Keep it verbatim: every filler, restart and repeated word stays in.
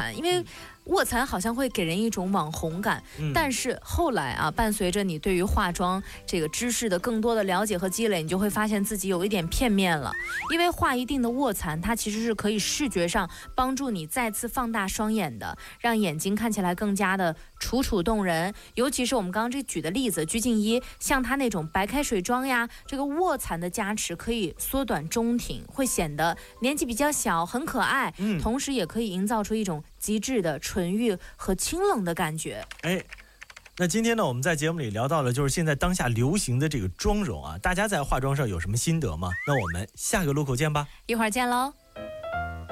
残，因为卧蚕好像会给人一种网红感，嗯、但是后来啊，伴随着你对于化妆这个知识的更多的了解和积累，你就会发现自己有一点片面了。因为画一定的卧蚕，它其实是可以视觉上帮助你再次放大双眼的，让眼睛看起来更加的楚楚动人。尤其是我们刚刚这举的例子，鞠婧祎像她那种白开水妆呀，这个卧蚕的加持可以缩短中庭，会显得年纪比较小，很可爱，嗯、同时也可以营造出一种极致的纯欲和清冷的感觉。 哎，那今天呢，我们在节目里聊到了就是现在当下流行的这个妆容啊，大家在化妆上有什么心得吗？那我们下个路口见吧， 一会儿见喽。